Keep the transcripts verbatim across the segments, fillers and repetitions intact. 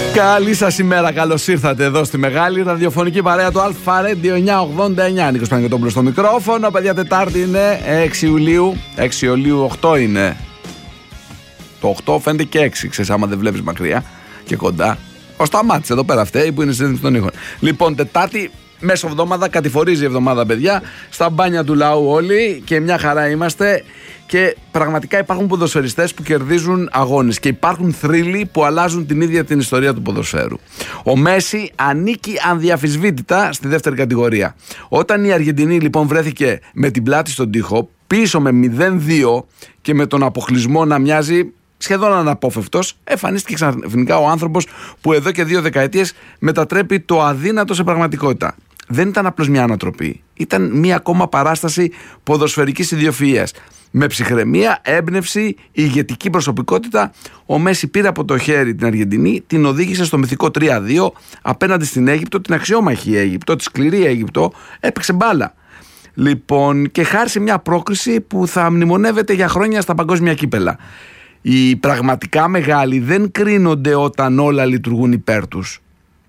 Καλή σας ημέρα, καλώς ήρθατε εδώ στη μεγάλη ραδιοφωνική παρέα του Αλφα Radio εννιακόσια ογδόντα εννιά. Νίκος Παναγιωτόπουλος στο μικρόφωνο. Παιδιά, Τετάρτη είναι έξι Ιουλίου. έξι Ιουλίου, οκτώ είναι. Το οκτώ φαίνεται και έξι, ξέρεις, άμα δεν βλέπεις μακριά και κοντά. Ο Σταμάτης εδώ πέρα αυτοί που είναι σύνδεση των ήχων. Λοιπόν, Τετάρτη, μέσω εβδομάδα, κατηφορίζει η εβδομάδα, παιδιά. Στα μπάνια του λαού όλοι και μια χαρά είμαστε. Και πραγματικά υπάρχουν ποδοσφαιριστές που κερδίζουν αγώνες και υπάρχουν θρύλοι που αλλάζουν την ίδια την ιστορία του ποδοσφαίρου. Ο Μέση ανήκει ανδιαφυσβήτητα στη δεύτερη κατηγορία. Όταν η Αργεντινή λοιπόν βρέθηκε με την πλάτη στον τοίχο, πίσω με μηδέν δύο και με τον αποκλεισμό να μοιάζει σχεδόν αναπόφευκτος, εμφανίστηκε ξαφνικά ο άνθρωπος που εδώ και δύο δεκαετίες μετατρέπει το αδύνατο σε πραγματικότητα. Δεν ήταν απλώς μια ανατροπή, ήταν μια ακόμα παράσταση ποδοσφαιρικής ιδιοφυΐας. Με ψυχραιμία, έμπνευση, ηγετική προσωπικότητα, ο Μέση πήρε από το χέρι την Αργεντινή, την οδήγησε στο μυθικό τρία δύο απέναντι στην Αίγυπτο, την αξιόμαχη Αίγυπτο, τη σκληρή Αίγυπτο, έπαιξε μπάλα. Λοιπόν, και χάρισε μια πρόκριση που θα μνημονεύεται για χρόνια στα παγκόσμια κύπελα. Οι πραγματικά μεγάλοι δεν κρίνονται όταν όλα λειτουργούν υπέρ τους.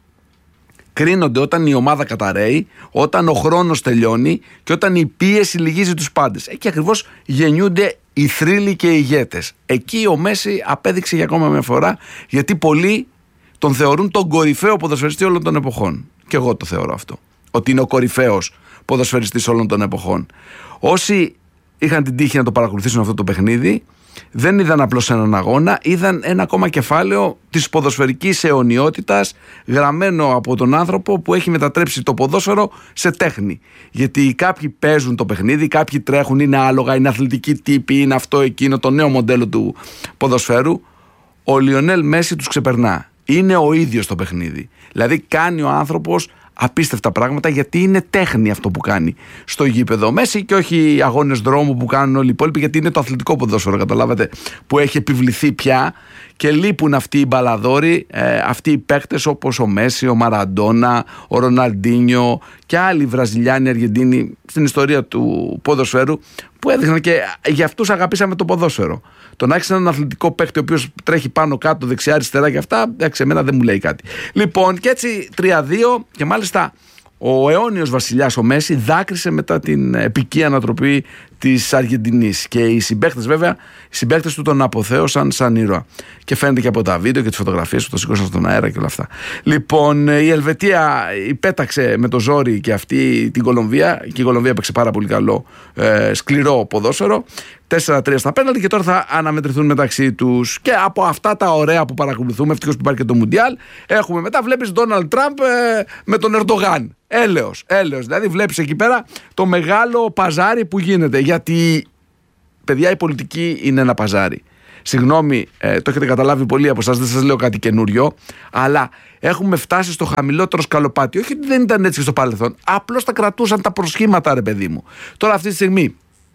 Κρίνονται όταν η ομάδα καταραίει, όταν ο χρόνος τελειώνει και όταν η πίεση λυγίζει τους πάντες. Εκεί ακριβώς γεννιούνται οι θρύλοι και οι ηγέτες. Εκεί ο Μέση απέδειξε για ακόμα μια φορά, γιατί πολλοί τον θεωρούν τον κορυφαίο ποδοσφαιριστή όλων των εποχών. Και εγώ το θεωρώ αυτό, ότι είναι ο κορυφαίος ποδοσφαιριστής όλων των εποχών. Όσοι είχαν την τύχη να το παρακολουθήσουν αυτό το παιχνίδι, δεν είδαν απλώς έναν αγώνα, είδαν ένα ακόμα κεφάλαιο της ποδοσφαιρικής αιωνιότητας γραμμένο από τον άνθρωπο που έχει μετατρέψει το ποδόσφαιρο σε τέχνη. Γιατί κάποιοι παίζουν το παιχνίδι, κάποιοι τρέχουν, είναι άλογα, είναι αθλητικοί τύποι, είναι αυτό εκείνο το νέο μοντέλο του ποδοσφαίρου. Ο Λιονέλ Μέση τους ξεπερνά. Είναι ο ίδιος το παιχνίδι. Δηλαδή κάνει ο άνθρωπος απίστευτα πράγματα, γιατί είναι τέχνη αυτό που κάνει στο γήπεδο Μέση και όχι οι αγώνες δρόμου που κάνουν όλοι οι υπόλοιποι, γιατί είναι το αθλητικό ποδόσφαιρο, καταλάβατε, που έχει επιβληθεί πια και λείπουν αυτοί οι μπαλαδόροι, ε, αυτοί οι παίκτες όπως ο Μέση, ο Μαραντόνα, ο Ροναλντίνιο και άλλοι Βραζιλιάνοι, Αργεντίνοι στην ιστορία του ποδοσφαίρου που έδειχναν, και για αυτούς αγαπήσαμε το ποδόσφαιρο. Το να έχεις έναν αθλητικό παίκτη ο οποίος τρέχει πάνω κάτω, δεξιά, αριστερά και αυτά, εντάξει, εμένα δεν μου λέει κάτι. Λοιπόν, και έτσι τρία δύο, και μάλιστα ο αιώνιος βασιλιάς ο Μέση δάκρυσε μετά την επική ανατροπή της Αργεντινής. Και οι συμπαίκτες, βέβαια, οι συμπαίκτες του τον αποθέωσαν σαν ήρωα. Και φαίνεται και από τα βίντεο και τις φωτογραφίες που το σηκώσαν στον αέρα και όλα αυτά. Λοιπόν, η Ελβετία υπέταξε με το ζόρι και αυτή την Κολομβία. Και η Κολομβία έπαιξε πάρα πολύ καλό, ε, σκληρό ποδόσφαιρο. τέσσερα τρία στα πέναλτι και τώρα θα αναμετρηθούν μεταξύ τους. Και από αυτά τα ωραία που παρακολουθούμε, ευτυχώς που υπάρχει και το Μουντιάλ, έχουμε μετά, βλέπεις Ντόναλντ Τραμπ ε, με τον Ερντογάν. Έλεος, έλεος. Δηλαδή βλέπεις εκεί πέρα το μεγάλο παζάρι που γίνεται. Γιατί, παιδιά, η πολιτική είναι ένα παζάρι. Συγγνώμη, ε, το έχετε καταλάβει πολλοί από εσάς, δεν σας λέω κάτι καινούριο, αλλά έχουμε φτάσει στο χαμηλότερο σκαλοπάτι. Όχι ότι δεν ήταν έτσι και στο παρελθόν, απλώς τα κρατούσαν τα προσχήματα, ρε παιδί μου. Τώρα αυτή τη στιγμή,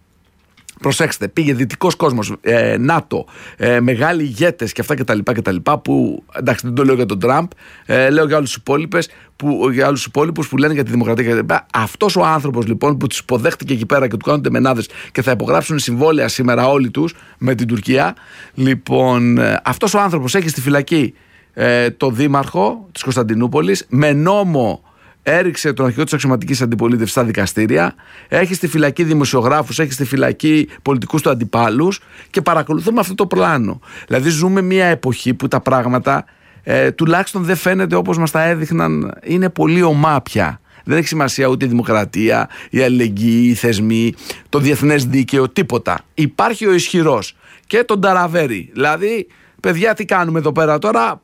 προσέξτε, πήγε δυτικός κόσμος, ε, ΝΑΤΟ, ε, μεγάλοι ηγέτες και αυτά κτλ. κτλ που, εντάξει, δεν το λέω για τον Τραμπ, ε, λέω για όλους τους υπόλοιπους που, για όλους τους υπόλοιπους που λένε για τη δημοκρατία κτλ. Αυτός ο άνθρωπος λοιπόν που τους υποδέχτηκε εκεί πέρα και του κάνουν τεμενάδες και θα υπογράψουν συμβόλαια σήμερα όλοι τους με την Τουρκία, λοιπόν, ε, αυτός ο άνθρωπος έχει στη φυλακή ε, το δήμαρχο της Κωνσταντινούπολης με νόμο. Έριξε τον αρχηγό της αξιωματικής αντιπολίτευσης στα δικαστήρια, έχει στη φυλακή δημοσιογράφους, έχει στη φυλακή πολιτικούς του αντιπάλους και παρακολουθούμε αυτό το πλάνο. Δηλαδή ζούμε μια εποχή που τα πράγματα ε, τουλάχιστον δεν φαίνεται όπως μας τα έδειχναν, είναι πολύ ομά πια. Δεν έχει σημασία ούτε η δημοκρατία, η αλληλεγγύη, οι θεσμοί, το διεθνές δίκαιο, τίποτα. Υπάρχει ο ισχυρός και τον ταραβέρι. Δηλαδή, παιδιά, τι κάνουμε εδώ πέρα τώρα?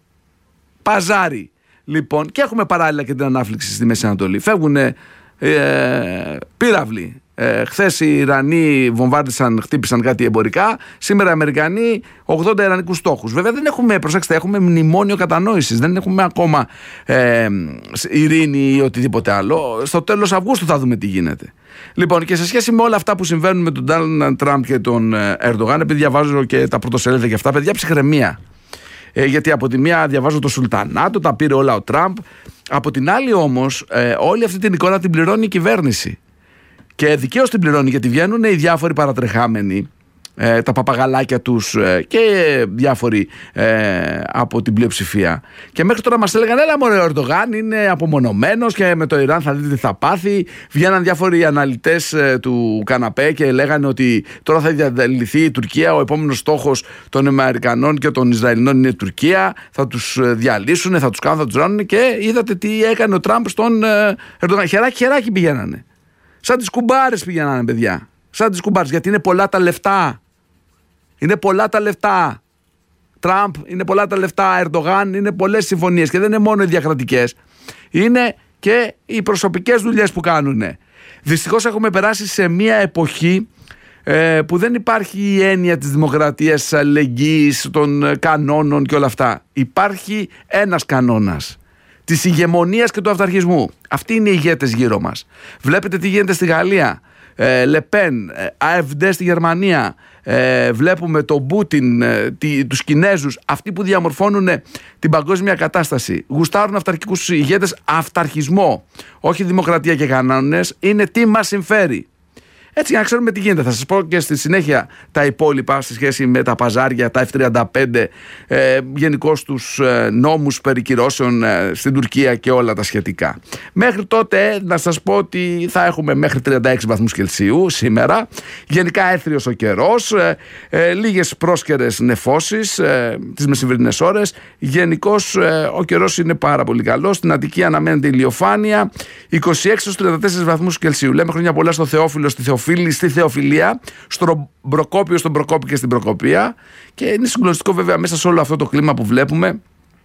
Παζάρι. Λοιπόν, και έχουμε παράλληλα και την ανάφλιξη στη Μέση Ανατολή. Φεύγουν ε, πύραυλοι. Ε, χθες οι Ιρανοί βομβάρδισαν, χτύπησαν κάτι εμπορικά. Σήμερα οι Αμερικανοί ογδόντα ιρανικούς στόχους. Βέβαια δεν έχουμε, προσέξτε, έχουμε μνημόνιο κατανόησης. Δεν έχουμε ακόμα ε, ειρήνη ή οτιδήποτε άλλο. Στο τέλος Αυγούστου θα δούμε τι γίνεται. Λοιπόν, και σε σχέση με όλα αυτά που συμβαίνουν με τον Ντόναλντ Τραμπ και τον Ερντογάν, επειδή διαβάζω και τα πρωτοσέλιδα και αυτά, παιδιά, ψυχραιμία. Ε, γιατί από τη μία διαβάζω το Σουλτανάτο, τα πήρε όλα ο Τραμπ. Από την άλλη όμως, ε, όλη αυτή την εικόνα την πληρώνει η κυβέρνηση. Και δικαίως την πληρώνει, γιατί βγαίνουν οι διάφοροι παρατρεχάμενοι ε, τα παπαγαλάκια τους ε, και διάφοροι ε, από την πλειοψηφία. Και μέχρι τώρα μας έλεγαν, έλα μωρέ, ο Ερντογάν είναι απομονωμένος και με το Ιράν θα δείτε τι θα πάθει. Βγαίναν διάφοροι αναλυτές ε, του καναπέ και λέγανε ότι τώρα θα διαλυθεί η Τουρκία, ο επόμενος στόχος των Αμερικανών και των Ισραηλινών είναι η Τουρκία, θα τους διαλύσουν, θα τους κάνουν, θα τους ράνουν. Και είδατε τι έκανε ο Τραμπ στον ε, Ερντογάν. Χεράκι χεράκι πηγαίνανε. Σαν τις κουμπάρες πηγαίνανε, παιδιά. Σαν τις κουμπάρες, γιατί είναι πολλά τα λεφτά. Είναι πολλά τα λεφτά. Τραμπ, είναι πολλά τα λεφτά. Ερντογάν, είναι πολλές συμφωνίες. Και δεν είναι μόνο οι διακρατικές. Είναι και οι προσωπικές δουλειές που κάνουν. Δυστυχώς έχουμε περάσει σε μια εποχή ε, που δεν υπάρχει η έννοια της δημοκρατίας, της αλληλεγγύης, των κανόνων και όλα αυτά. Υπάρχει ένας κανόνας. Της ηγεμονίας και του αυταρχισμού. Αυτοί είναι οι ηγέτες γύρω μας. Βλέπετε τι γίνεται στη Γαλλία. Ε, Λεπέν, ε, ΑΕΦΔ στη Γερμανία. Ε, βλέπουμε τον Πούτιν, ε, τη, τους Κινέζους, αυτοί που διαμορφώνουν ε, την παγκόσμια κατάσταση. Γουστάρουν αυταρχικούς ηγέτες, αυταρχισμό. Όχι δημοκρατία και κανόνες. Είναι τι μας συμφέρει. Έτσι, για να ξέρουμε τι γίνεται, θα σας πω και στη συνέχεια τα υπόλοιπα σε σχέση με τα παζάρια, τα εφ τριάντα πέντε, ε, γενικώς τους ε, νόμους περί κυρώσεων ε, στην Τουρκία και όλα τα σχετικά. Μέχρι τότε να σας πω ότι θα έχουμε μέχρι τριάντα έξι βαθμούς Κελσίου σήμερα. Γενικά έθριος ο καιρός, ε, ε, λίγες πρόσκαιρες νεφώσεις ε, τις μεσημβρινές ώρες. Γενικώς ε, ο καιρός είναι πάρα πολύ καλός. Στην Αττική αναμένεται ηλιοφάνεια, είκοσι έξι έως τριάντα τέσσερις βαθμούς Κελσίου. Λέμε χρόνια πολλά στο Θεόφιλο, στη Θεοφίλη, στη Θεοφιλία, στον Προκόπιο, στον Προκόπη και στην Προκοπία. Και είναι συγκλονιστικό βέβαια μέσα σε όλο αυτό το κλίμα που βλέπουμε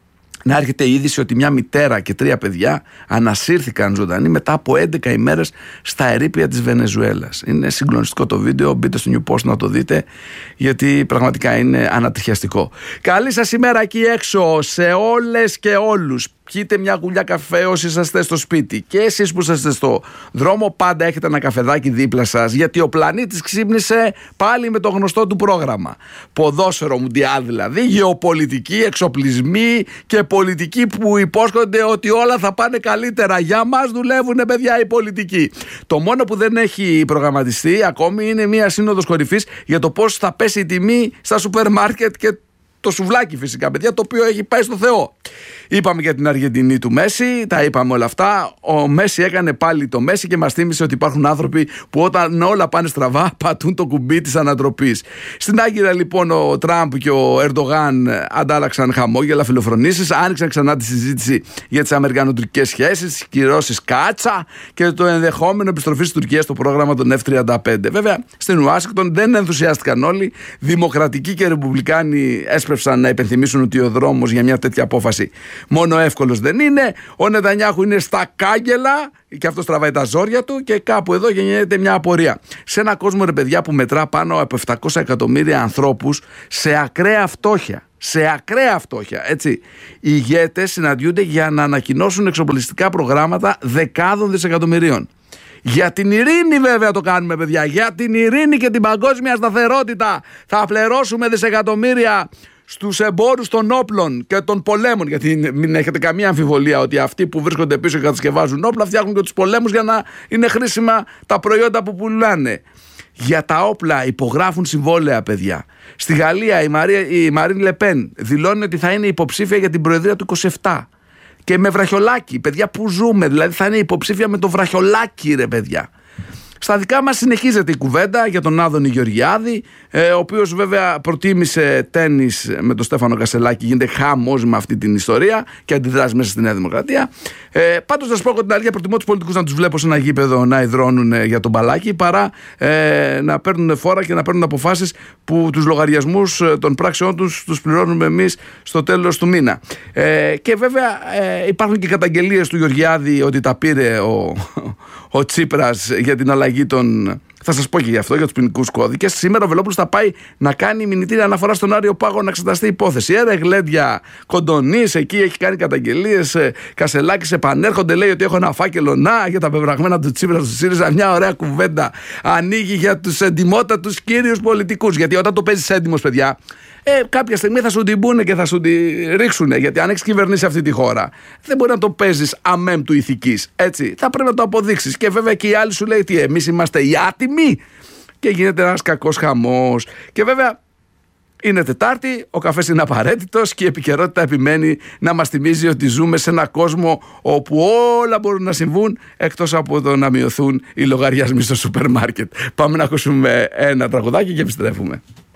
να έρχεται η είδηση ότι μια μητέρα και τρία παιδιά ανασύρθηκαν ζωντανοί μετά από έντεκα ημέρες στα ερείπια της Βενεζουέλας. Είναι συγκλονιστικό το βίντεο, μπείτε στο New Post να το δείτε, γιατί πραγματικά είναι ανατριχιαστικό. Καλή σας ημέρα εκεί έξω σε όλες και όλους. Πιείτε μια γουλιά καφέ όσοι είσαστε στο σπίτι. Και εσείς που είσαστε στο δρόμο, πάντα έχετε ένα καφεδάκι δίπλα σας. Γιατί ο πλανήτης ξύπνησε πάλι με το γνωστό του πρόγραμμα. Ποδόσφαιρο μουντιάλ δηλαδή, γεωπολιτική, εξοπλισμοί και πολιτικοί που υπόσχονται ότι όλα θα πάνε καλύτερα. Για μας δουλεύουν, παιδιά, οι πολιτικοί. Το μόνο που δεν έχει προγραμματιστεί ακόμη είναι μια σύνοδος κορυφής για το πώς θα πέσει η τιμή στα σούπερ μάρκετ και το σουβλάκι φυσικά, παιδιά, το οποίο έχει πάει στο Θεό. Είπαμε για την Αργεντινή του Μέση, τα είπαμε όλα αυτά. Ο Μέση έκανε πάλι το Μέση και μας θύμισε ότι υπάρχουν άνθρωποι που όταν όλα πάνε στραβά πατούν το κουμπί της ανατροπής. Στην Άγκυρα λοιπόν ο Τραμπ και ο Ερντογάν αντάλλαξαν χαμόγελα, φιλοφρονήσεις, άνοιξαν ξανά τη συζήτηση για τις αμερικανοτουρκικές σχέσεις, τις κυρώσεις Κάτσα και το ενδεχόμενο επιστροφή της Τουρκίας στο πρόγραμμα των εφ τριάντα πέντε. Βέβαια στην Ουάσιγκτον δεν ενθουσιάστηκαν όλοι. Δημοκρατικοί και ρεπουμπλικάνοι έσπευσαν να υπενθυμίσουν ότι ο δρόμος για μια τέτοια απόφαση μόνο εύκολος δεν είναι. Ο Νετανιάχου είναι στα κάγκελα και αυτό τραβάει τα ζόρια του και κάπου εδώ γεννιέται μια απορία. Σε ένα κόσμο, ρε παιδιά, που μετρά πάνω από επτακόσια εκατομμύρια ανθρώπους σε ακραία φτώχεια. Σε ακραία φτώχεια, έτσι. Οι ηγέτες συναντιούνται για να ανακοινώσουν εξοπλιστικά προγράμματα δεκάδων δισεκατομμυρίων. Για την ειρήνη βέβαια το κάνουμε, παιδιά. Για την ειρήνη και την παγκόσμια σταθερότητα θα αφιερώσουμε δισεκατομμύρια στους εμπόρους των όπλων και των πολέμων. Γιατί μην έχετε καμία αμφιβολία ότι αυτοί που βρίσκονται πίσω και κατασκευάζουν όπλα φτιάχνουν και τους πολέμους για να είναι χρήσιμα τα προϊόντα που πουλάνε. Για τα όπλα υπογράφουν συμβόλαια, παιδιά. Στη Γαλλία η, Μαρία, η Μαρίν Λεπέν δηλώνει ότι θα είναι υποψήφια για την προεδρία του είκοσι επτά. Και με βραχιολάκι, παιδιά, που ζούμε. Δηλαδή θα είναι υποψήφια με το βραχιολάκι, ρε παιδιά. Στα δικά μας συνεχίζεται η κουβέντα για τον Άδωνη Γεωργιάδη, ε, ο οποίος βέβαια προτίμησε τένις με τον Στέφανο Κασελάκη. Γίνεται χαμός με αυτή την ιστορία και αντιδράσει μέσα στη Νέα Δημοκρατία. Ε, πάντως να σας πω ότι την αλήθεια, προτιμώ τους πολιτικούς να τους βλέπω σε ένα γήπεδο να υδρώνουν ε, για τον μπαλάκι παρά ε, να παίρνουν φόρα και να παίρνουν αποφάσεις που τους λογαριασμούς ε, των πράξεών τους τους πληρώνουμε εμείς στο τέλος του μήνα. Ε, και βέβαια ε, υπάρχουν και καταγγελίες του Γεωργιάδη ότι τα πήρε ο, ο Τσίπρας για την αλλαγή των. Θα σας πω και γι' αυτό, για τους ποινικούς κώδικες. Σήμερα ο Βελόπουλος θα πάει να κάνει μηνυτήρια αναφορά στον Άριο Πάγο να εξεταστεί η υπόθεση. Έρε γλέντια Κοντονής, εκεί έχει κάνει καταγγελίες. Κασελάκης επανέρχονται, λέει ότι έχω ένα φάκελο να για τα πεπραγμένα του Τσίπρα του ΣΥΡΙΖΑ. Μια ωραία κουβέντα ανοίγει για τους εντιμότατους κύριους πολιτικούς. Γιατί όταν το παίζεις έντιμος, παιδιά, Ε, κάποια στιγμή θα σου την πούνε και θα σου την ρίξουν. Γιατί αν έχεις κυβερνήσει αυτή τη χώρα, δεν μπορεί να το παίζεις αμέμ του ηθικής. Έτσι. Θα πρέπει να το αποδείξεις. Και βέβαια και οι άλλοι σου λέει τι, εμείς είμαστε οι άτιμοι. και γίνεται ένας κακός χαμός. Και βέβαια είναι Τετάρτη, ο καφές είναι απαραίτητος και η επικαιρότητα επιμένει να μας θυμίζει ότι ζούμε σε ένα κόσμο όπου όλα μπορούν να συμβούν εκτός από το να μειωθούν οι λογαριασμοί στο σούπερ μάρκετ. Πάμε να ακούσουμε ένα τραγουδάκι και επιστρέφουμε.